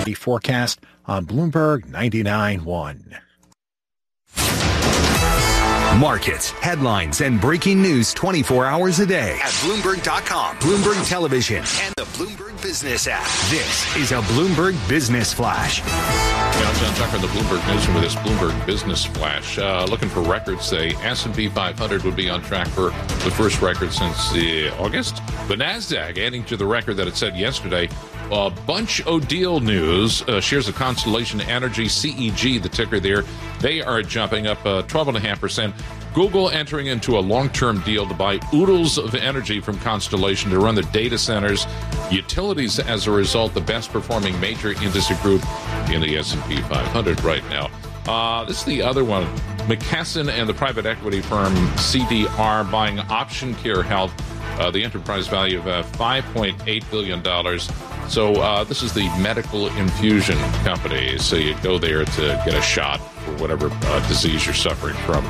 The forecast on Bloomberg 99.1. Markets, headlines, and breaking news 24 hours a day at Bloomberg.com, Bloomberg Television, and the Bloomberg Business app. This is a Bloomberg Business Flash. I'm John Tucker, the Bloomberg Newsroom with this Bloomberg Business Flash. Looking for records, say S&P 500 would be on track for the first record since August. The NASDAQ adding to the record that it set yesterday. A bunch of deal news. Shares of Constellation Energy, CEG, the ticker there, they are jumping up 12.5%. Google entering into a long-term deal to buy oodles of energy from Constellation to run their data centers. Utilities, as a result, the best-performing major industry group in the S&P 500 right now. This is the other one. McKesson and the private equity firm CDR buying Option Care Health. The enterprise value of $5.8 billion. So this is the medical infusion company. So you go there to get a shot for whatever disease you're suffering from.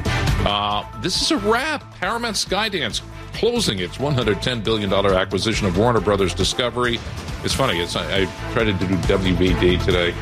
This is a wrap. Paramount Skydance closing its $110 billion acquisition of Warner Brothers Discovery. It's funny. I tried to do WBD today.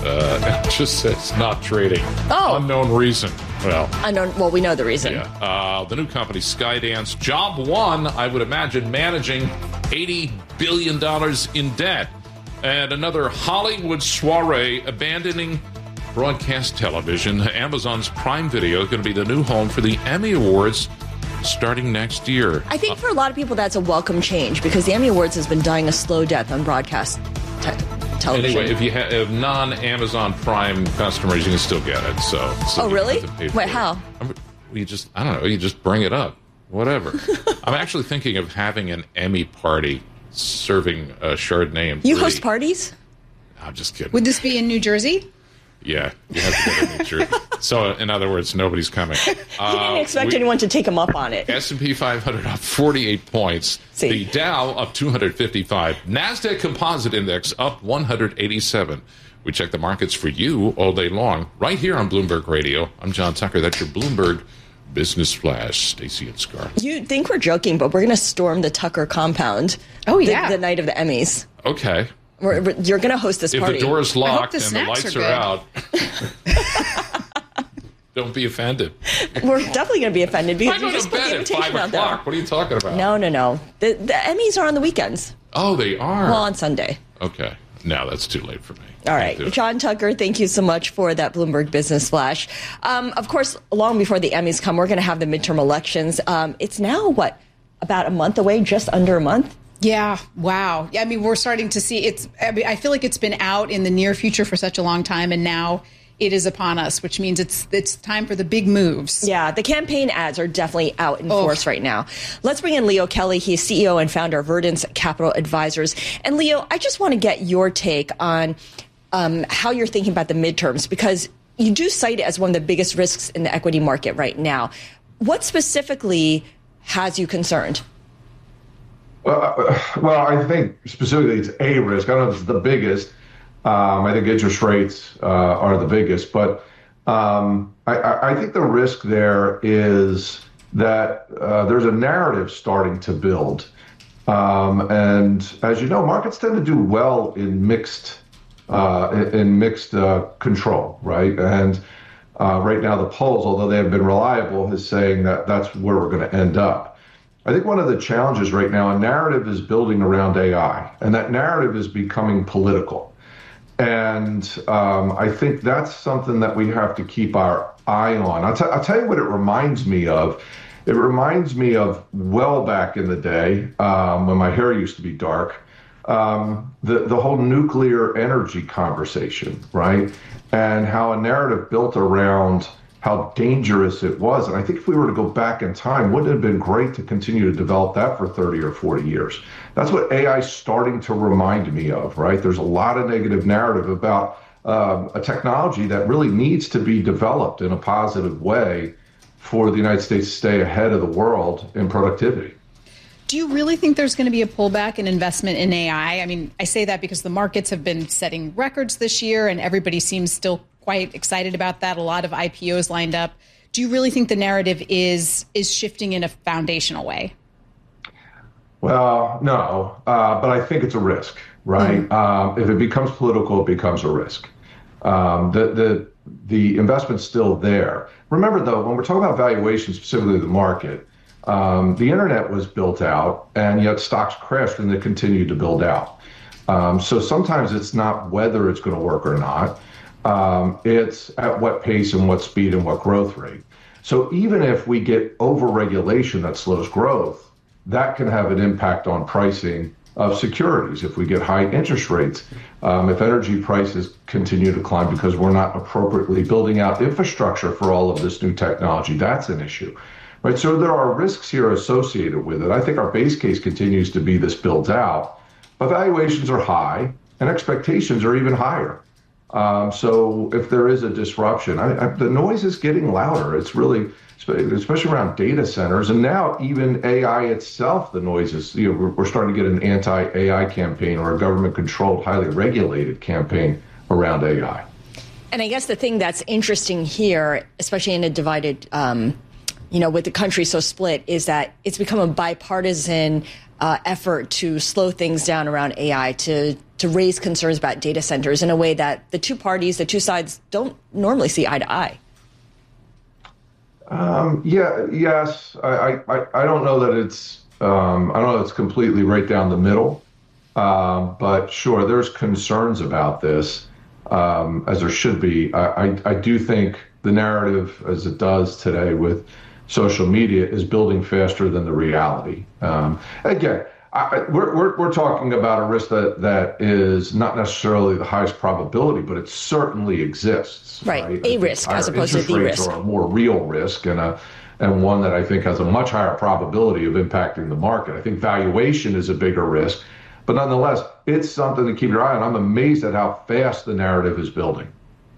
It just says not trading. Oh. Unknown reason. Well, we know the reason. Yeah. The new company, Skydance, job one, I would imagine, managing $80 billion in debt. And another Hollywood soiree abandoning broadcast television. Amazon's Prime Video is going to be the new home for the Emmy Awards starting next year. I think for a lot of people that's a welcome change because the Emmy Awards has been dying a slow death on broadcast television. Anyway, if you have non-Amazon Prime customers, you can still get it. So oh, really? Wait, how? You just bring it up. Whatever. I'm actually thinking of having an Emmy party serving Chardonnay and You brie. host parties? I'm just kidding. Would this be in New Jersey? Yeah, you have to go to New Jersey. So, in other words, nobody's coming. He didn't expect anyone to take him up on it. S&P 500 up 48 points. See. The Dow up 255. NASDAQ Composite Index up 187. We check the markets for you all day long, right here on Bloomberg Radio. I'm John Tucker. That's your Bloomberg Business Flash. Stacey and Scarlett. You think we're joking, but we're going to storm the Tucker compound. Oh, yeah. The night of the Emmys. Okay. You're going to host this party. If the door is locked and the snacks lights are are out, don't be offended. We're definitely going to be offended because I go you just to put the bed at invitation 5 out there. o'clock. What are you talking about? No. The Emmys are on the weekends. Oh, they are? Well, on Sunday. Okay. No, that's too late for me. All right. John Tucker, thank you so much for that Bloomberg Business Flash. Of course, long before the Emmys come, we're going to have the midterm elections. It's now, about a month away, just under a month? Yeah. Wow. I mean, we're starting to see I feel like it's been out in the near future for such a long time, and now it is upon us, which means it's time for the big moves. Yeah, the campaign ads are definitely out in force right now. Let's bring in Leo Kelly. He's CEO and founder of Verdence Capital Advisors. And Leo, I just want to get your take on how you're thinking about the midterms, because you do cite it as one of the biggest risks in the equity market right now. What specifically has you concerned? Well, I think specifically it's a risk. I don't know if it's the biggest. I think interest rates are the biggest. But I think the risk there is that there's a narrative starting to build. And as you know, markets tend to do well in mixed control, right? And right now the polls, although they have been reliable, is saying that that's where we're going to end up. I think one of the challenges right now, a narrative is building around AI, and that narrative is becoming political. And I think that's something that we have to keep our eye on. I'll tell you what it reminds me of. It reminds me of well back in the day when my hair used to be dark, the whole nuclear energy conversation, right? And how a narrative built around how dangerous it was. And I think if we were to go back in time, wouldn't it have been great to continue to develop that for 30 or 40 years? That's what AI is starting to remind me of, right? There's a lot of negative narrative about a technology that really needs to be developed in a positive way for the United States to stay ahead of the world in productivity. Do you really think there's going to be a pullback in investment in AI? I mean, I say that because the markets have been setting records this year and everybody seems still quite excited about that. A lot of IPOs lined up. Do you really think the narrative is shifting in a foundational way? Well, no, but I think it's a risk. right? If it becomes political, it becomes a risk. The investment's still there. Remember, though, when we're talking about valuation, specifically the market, the internet was built out, and yet stocks crashed, and they continued to build out. So sometimes it's not whether it's going to work or not. It's at what pace and what speed and what growth rate. So even if we get over-regulation that slows growth, that can have an impact on pricing of securities. If we get high interest rates, if energy prices continue to climb because we're not appropriately building out infrastructure for all of this new technology, that's an issue. Right, so there are risks here associated with it. I think our base case continues to be this builds out, but valuations are high and expectations are even higher. So if there is a disruption, the noise is getting louder. It's really, especially around data centers, and now even AI itself, the noise is, we're starting to get an anti-AI campaign or a government-controlled, highly regulated campaign around AI. And I guess the thing that's interesting here, especially in a divided with the country so split, is that it's become a bipartisan effort to slow things down around AI, to raise concerns about data centers in a way that the two sides don't normally see eye to eye. Yes. I don't know that it's completely right down the middle, but sure, there's concerns about this, as there should be. I do think the narrative, as it does today with social media, is building faster than the reality. Again, we're talking about a risk that is not necessarily the highest probability, but it certainly exists. Right? A risk as opposed to the risk. Or a more real risk, and one that I think has a much higher probability of impacting the market. I think valuation is a bigger risk, but nonetheless, it's something to keep your eye on. I'm amazed at how fast the narrative is building.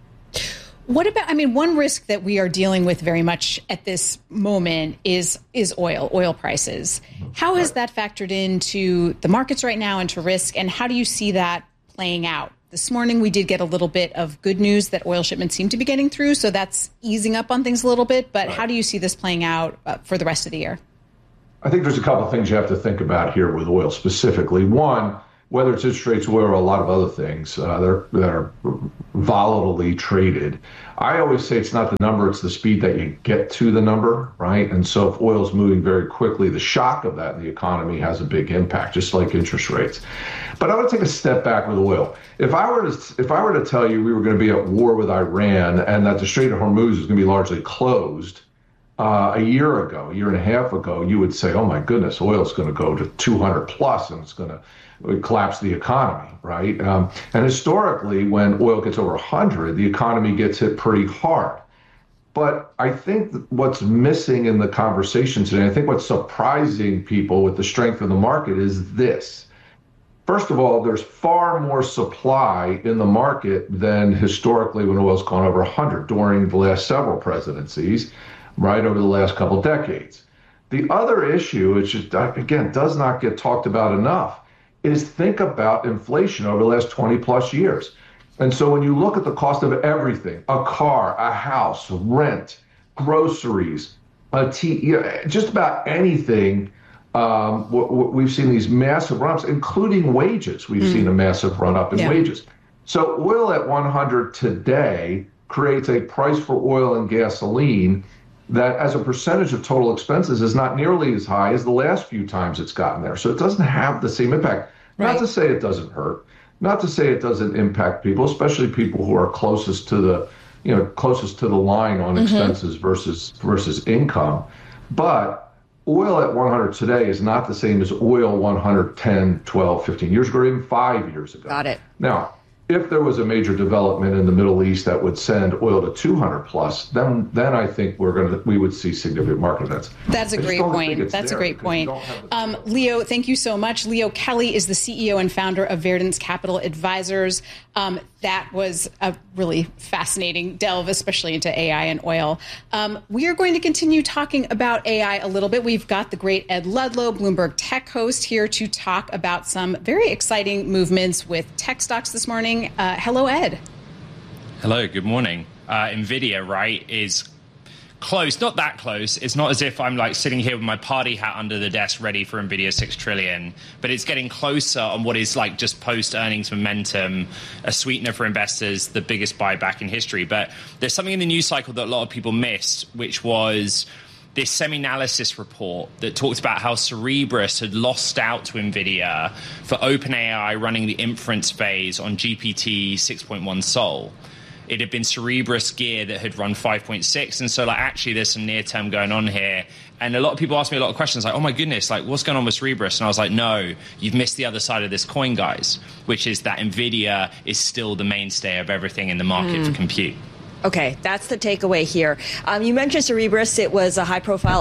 What about, one risk that we are dealing with very much at this moment is oil prices. How has that factored into the markets right now, into risk, and how do you see that playing out? This morning, we did get a little bit of good news that oil shipments seem to be getting through, so that's easing up on things a little bit, but how do you see this playing out for the rest of the year? I think there's a couple of things you have to think about here with oil specifically. One, whether it's interest rates, oil, or a lot of other things that are volatilely traded. I always say it's not the number, it's the speed that you get to the number, right? And so if oil's moving very quickly, the shock of that in the economy has a big impact, just like interest rates. But I want to take a step back with oil. If I were to tell you we were going to be at war with Iran and that the Strait of Hormuz is going to be largely closed a year and a half ago, you would say, oh my goodness, oil's going to go to 200 plus and it's going to collapse the economy, right? And historically, when oil gets over 100, the economy gets hit pretty hard. But I think what's missing in the conversation today, I think what's surprising people with the strength of the market is this. First of all, there's far more supply in the market than historically when oil's gone over 100 during the last several presidencies, right, over the last couple decades. The other issue, which again does not get talked about enough, is think about inflation over the last 20 plus years. And so when you look at the cost of everything, a car, a house, rent, groceries, just about anything, we've seen these massive run-ups, including wages. We've seen a massive run-up in wages. So oil at 100 today creates a price for oil and gasoline that as a percentage of total expenses is not nearly as high as the last few times it's gotten there. So it doesn't have the same impact. Right. Not to say it doesn't hurt, not to say it doesn't impact people, especially people who are closest to the line on expenses versus income. But oil at 100 today is not the same as oil 110, 12, 15 years ago, or even 5 years ago. Got it. Now, if there was a major development in the Middle East that would send oil to 200 plus, then I think we would see significant market events. That's a great point. That's a great point. Leo, thank you so much. Leo Kelly is the CEO and founder of Verdence Capital Advisors. That was a really fascinating delve, especially into AI and oil. We are going to continue talking about AI a little bit. We've got the great Ed Ludlow, Bloomberg Tech host, here to talk about some very exciting movements with tech stocks this morning. Hello, Ed. Hello, good morning. NVIDIA, right, is close, not that close. It's not as if I'm like sitting here with my party hat under the desk ready for Nvidia 6 trillion, but it's getting closer on what is like just post-earnings momentum, a sweetener for investors, the biggest buyback in history. But there's something in the news cycle that a lot of people missed, which was this Seminalysis report that talked about how Cerebras had lost out to Nvidia for OpenAI running the inference phase on GPT 6.1 Sol. It had been Cerebras gear that had run 5.6. And so, like, actually, there's some near-term going on here. And a lot of people ask me a lot of questions like, oh, my goodness, like, what's going on with Cerebras? And I was like, no, you've missed the other side of this coin, guys, which is that NVIDIA is still the mainstay of everything in the market for compute. Okay, that's the takeaway here. You mentioned Cerebras. It was a high-profile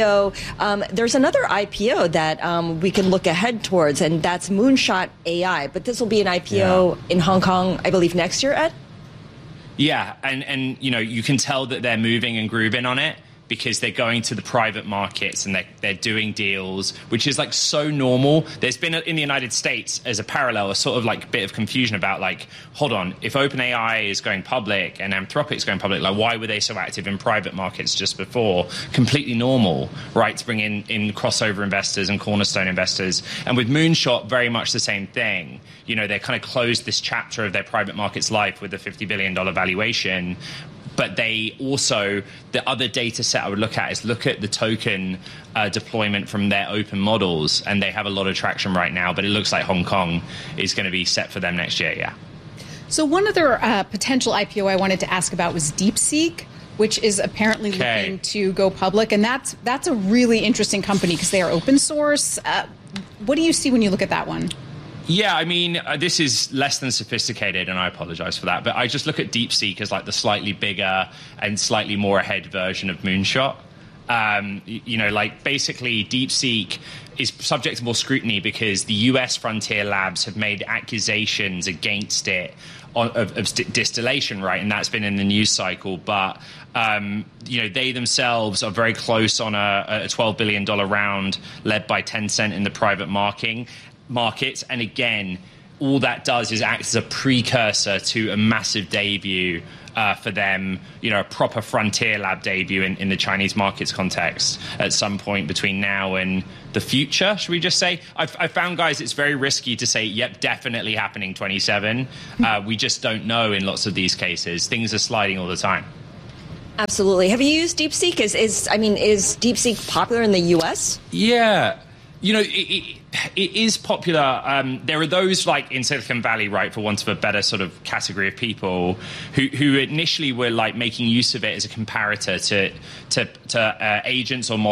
IPO. There's another IPO that we can look ahead towards, and that's Moonshot AI. But this will be an IPO in Hong Kong, I believe, next year, Ed? Yeah, and you know, you can tell that they're moving and grooving on it because they're going to the private markets and they're doing deals, which is like so normal. There's been in the United States as a parallel, a sort of like bit of confusion about like, hold on, if OpenAI is going public and Anthropic's going public, like why were they so active in private markets just before? Completely normal, right, to bring in crossover investors and cornerstone investors. And with Moonshot, very much the same thing. You know, they kind of closed this chapter of their private markets life with a $50 billion valuation. But they also, the other data set I would look at is look at the token deployment from their open models. And they have a lot of traction right now, but it looks like Hong Kong is going to be set for them next year, yeah. So one other potential IPO I wanted to ask about was DeepSeek, which is apparently looking to go public. And that's a really interesting company because they are open source. What do you see when you look at that one? Yeah, I mean, this is less than sophisticated, and I apologize for that. But I just look at DeepSeek as like the slightly bigger and slightly more ahead version of Moonshot. You know, like basically DeepSeek is subject to more scrutiny because the US frontier labs have made accusations against it of distillation, right? And that's been in the news cycle. But, you know, they themselves are very close on a $12 billion round led by Tencent in the private markets, and again, all that does is act as a precursor to a massive debut for them, you know, a proper frontier lab debut in the Chinese markets context at some point between now and the future, should we just say? I found, guys, it's very risky to say, yep, definitely happening 27. We just don't know in lots of these cases. Things are sliding all the time. Absolutely. Have you used DeepSeek? Is DeepSeek popular in the U.S.? Yeah. You know, it is popular. There are those like in Silicon Valley, right, for want of a better sort of category of people who initially were like making use of it as a comparator to agents or models